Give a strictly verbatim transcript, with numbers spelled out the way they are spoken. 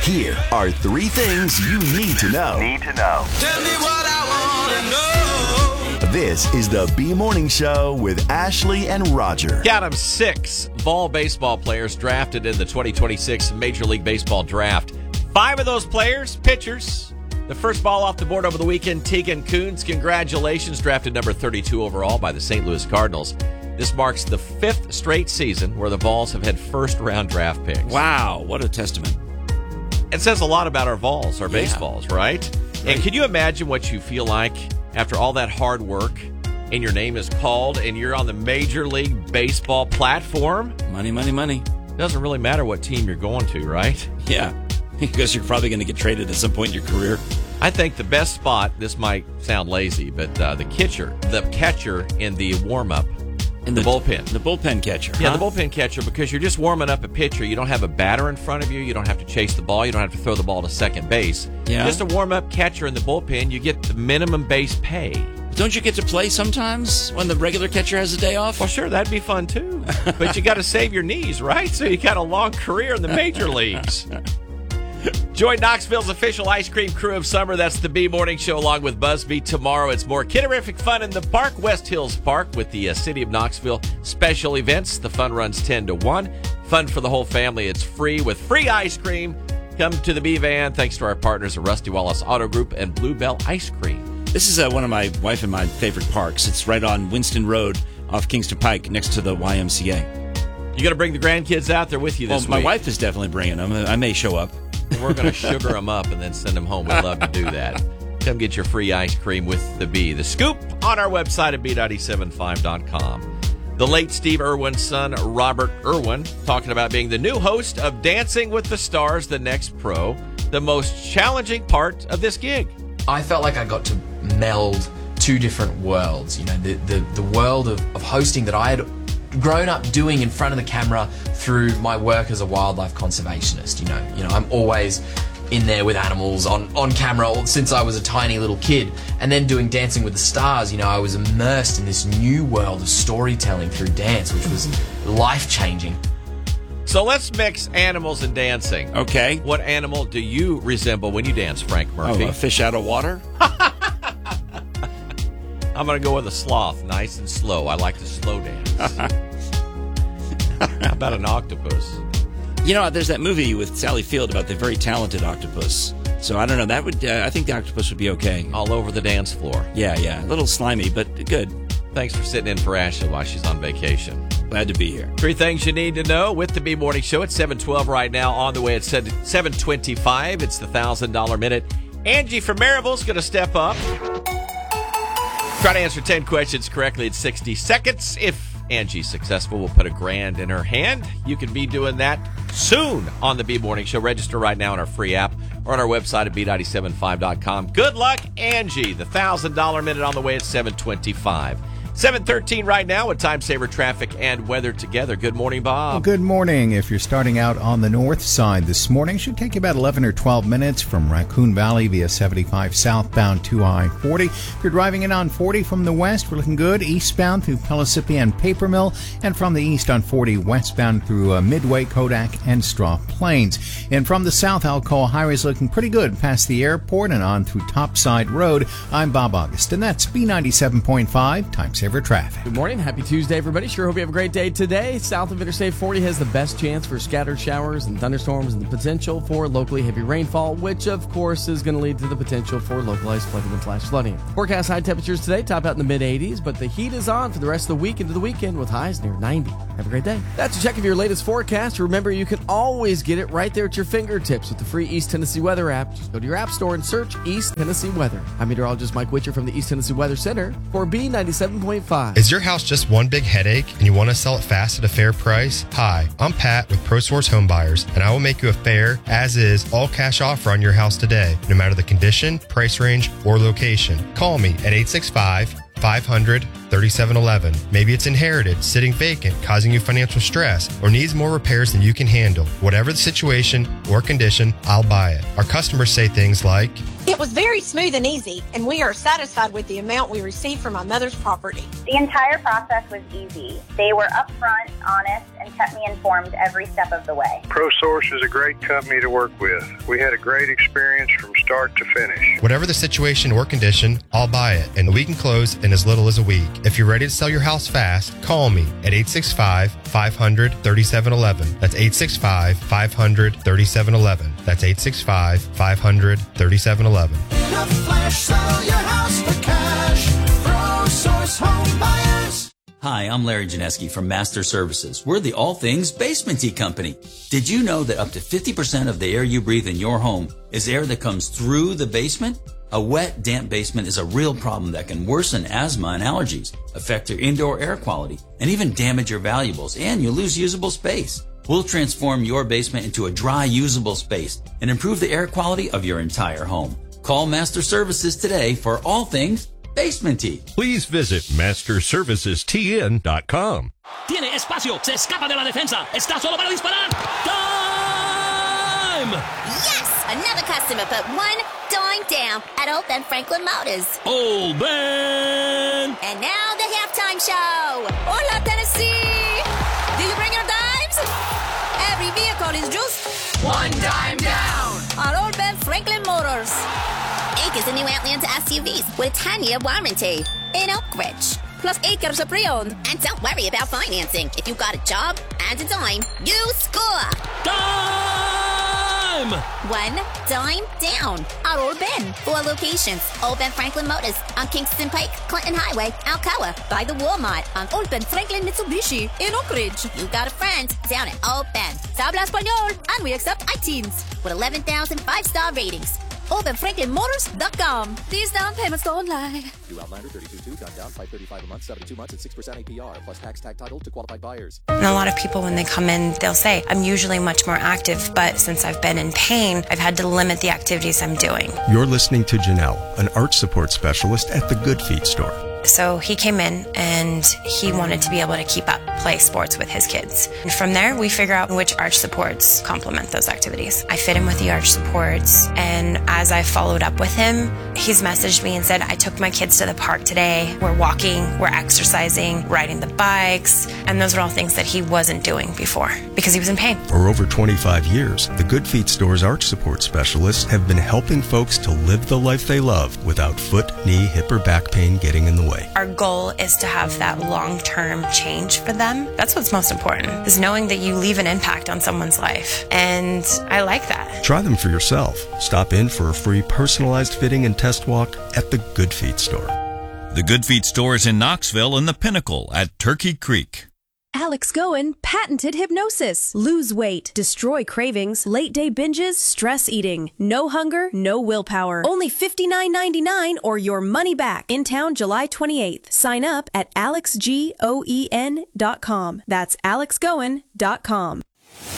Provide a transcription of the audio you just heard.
Here are three things you need to know. Need to know. Tell me what I want to know. This is the B Morning Show with Ashley and Roger. Count them, six Vol baseball players drafted in the twenty twenty-six Major League Baseball draft. Five of those players, pitchers. The first ball off the board over the weekend, Tegan Kuhns. Congratulations, drafted number thirty-two overall by the Saint Louis Cardinals. This marks the fifth straight season where the Vols have had first-round draft picks. Wow, what a testament. It says a lot about our Vols, our Yeah. baseballs, right? right? And can you imagine what you feel like after all that hard work and your name is called and you're on the Major League Baseball platform? Money, money, money. It doesn't really matter what team you're going to, right? Yeah, because you're probably going to get traded at some point in your career. I think the best spot, this might sound lazy, but uh, the catcher, the catcher in the warm-up, In the, the bullpen. The bullpen catcher. Yeah, huh? the bullpen catcher, because you're just warming up a pitcher. You don't have a batter in front of you. You don't have to chase the ball. You don't have to throw the ball to second base. Yeah. Just a warm-up catcher in the bullpen. You get the minimum base pay. Don't you get to play sometimes when the regular catcher has a day off? Well, sure, that'd be fun, too. But you got to save your knees, right? So you got a long career in the major leagues. Join Knoxville's official ice cream crew of summer. That's the B Morning Show along with Busby. Tomorrow it's more kidderific fun in the park, West Hills Park, with the uh, City of Knoxville special events. The fun runs ten to one. Fun for the whole family. It's free with free ice cream. Come to the B-Van thanks to our partners at Rusty Wallace Auto Group and Bluebell Ice Cream. This is uh, one of my wife and my favorite parks. It's right on Winston Road off Kingston Pike next to the Y M C A. You going to bring the grandkids out there with you this well, my week? wife is definitely bringing them. I may show up. We're going to sugar them up and then send them home. We'd love to do that. Come get your free ice cream with the B. The Scoop on our website at B nine seven five dot com. The late Steve Irwin's son, Robert Irwin, talking about being the new host of Dancing with the Stars, The Next Pro, the most challenging part of this gig. I felt like I got to meld two different worlds. You know, the, the, the world of, of hosting that I had grown up doing in front of the camera through my work as a wildlife conservationist. You know, you know, I'm always in there with animals on, on camera since I was a tiny little kid. And then doing Dancing with the Stars, you know, I was immersed in this new world of storytelling through dance, which was life-changing. So let's mix animals and dancing. Okay. What animal do you resemble when you dance, Frank Murphy? Oh, a fish out of water? I'm going to go with a sloth, nice and slow. I like to slow dance. How about an octopus? You know, there's that movie with Sally Field about the very talented octopus. So I don't know. That would uh, I think the octopus would be okay. All over the dance floor. Yeah, yeah. A little slimy, but good. Thanks for sitting in for Ashley while she's on vacation. Glad to be here. Three things you need to know with the B Morning Show at seven twelve right now. On the way at seven twenty-five. It's the one thousand dollars minute. Angie from Maryville's going to step up. Try to answer ten questions correctly in sixty seconds. If Angie's successful, we'll put a grand in her hand. You can be doing that soon on the B Morning Show. Register right now on our free app or on our website at B nine seven five dot com. Good luck, Angie. The one thousand dollars minute on the way at seven twenty-five. seven thirteen right now with time saver traffic and weather together. Good morning, Bob. Well, good morning. If you're starting out on the north side this morning, should take you about eleven or twelve minutes from Raccoon Valley via seventy-five southbound to I forty. If you're driving in on forty from the west, we're looking good. Eastbound through Pellissippi and Paper Mill, and from the east on forty westbound through uh, Midway, Kodak, and Straw Plains. And from the south, Alcoa Highway is looking pretty good past the airport and on through Topside Road. I'm Bob August, and that's B ninety-seven point five, time saver traffic. Good morning. Happy Tuesday, everybody. Sure hope you have a great day today. South of Interstate forty has the best chance for scattered showers and thunderstorms and the potential for locally heavy rainfall, which, of course, is going to lead to the potential for localized flooding and flash flooding. Forecast high temperatures today, top out in the mid eighties, but the heat is on for the rest of the week into the weekend with highs near ninety. Have a great day. That's a check of your latest forecast. Remember, you can always get it right there at your fingertips with the free East Tennessee Weather app. Just go to your app store and search East Tennessee Weather. I'm meteorologist Mike Witcher from the East Tennessee Weather Center for B ninety-seven point five. Is your house just one big headache and you want to sell it fast at a fair price? Hi, I'm Pat with ProSource Home Buyers, and I will make you a fair, as-is, all-cash offer on your house today, no matter the condition, price range, or location. Call me at eight six five, five hundred, thirty-seven eleven. Maybe it's inherited, sitting vacant, causing you financial stress, or needs more repairs than you can handle. Whatever the situation or condition, I'll buy it. Our customers say things like, It was very smooth and easy, and we are satisfied with the amount we received from my mother's property. The entire process was easy. They were upfront, honest, and kept me informed every step of the way. ProSource is a great company to work with. We had a great experience from start to finish. Whatever the situation or condition, I'll buy it, and we can close in as little as a week. If you're ready to sell your house fast, call me at eight six five, five hundred, thirty-seven eleven. That's eight six five, five hundred, thirty-seven eleven. That's eight six five, five hundred, thirty-seven eleven. In a flash, sell your house for cash. ProSource Home Buyers. Hi, I'm Larry Janeski from Master Services. We're the all things basement-y company. Did you know that up to fifty percent of the air you breathe in your home is air that comes through the basement? A wet, damp basement is a real problem that can worsen asthma and allergies, affect your indoor air quality, and even damage your valuables, and you'll lose usable space. We'll transform your basement into a dry, usable space and improve the air quality of your entire home. Call Master Services today for all things basement-y. Please visit master services t n dot com. Tiene espacio, se escapa de la defensa, está solo para disparar. Time! Yes! Another customer put one dime down at Old Ben Franklin Motors. Old Ben! And now the halftime show. Hola, Tennessee! Do you bring your dimes? Every vehicle is just one dime down at Old Ben Franklin Motors. Acres of new Atlanta S U Vs with a ten-year warranty in Oak Ridge. Plus acres of pre-owned. And don't worry about financing. If you got a job and a dime, you score. Dime! One dime down at Old Ben. Four locations. Old Ben Franklin Motors on Kingston Pike, Clinton Highway, Alcoa. By the Walmart on Old Ben Franklin Mitsubishi in Oak Ridge. You got a friend down at Old Ben. Habla Español. And we accept iTeens with eleven thousand five-star ratings. old ben franklin motors dot com. These down payments don't lie. New Outlander thirty-two two, got down five thirty-five a month, seventy-two months at six percent A P R, plus tax tag title to qualified buyers. And a lot of people, when they come in, they'll say, I'm usually much more active, but since I've been in pain, I've had to limit the activities I'm doing. You're listening to Janelle, an arch support specialist at the Good Feet store. So he came in and he wanted to be able to keep up, play sports with his kids. And from there, we figure out which arch supports complement those activities. I fit him with the arch supports, and as I followed up with him, he's messaged me and said, I took my kids to the park today. We're walking, we're exercising, riding the bikes, and those are all things that he wasn't doing before because he was in pain. For over twenty-five years, the Good Feet store's arch support specialists have been helping folks to live the life they love without foot, knee, hip, or back pain getting in the way. Our goal is to have that long-term change for them. That's what's most important, is knowing that you leave an impact on someone's life. And I like that. Try them for yourself. Stop in for a free personalized fitting and test walk at the Good Feet store. The Good Feet store is in Knoxville and the Pinnacle at Turkey Creek. Alex Goen patented hypnosis. Lose weight, destroy cravings, late day binges, stress eating. No hunger, no willpower. Only fifty-nine ninety-nine or your money back. In town July twenty-eighth. Sign up at alex goen dot com. That's alex goen dot com.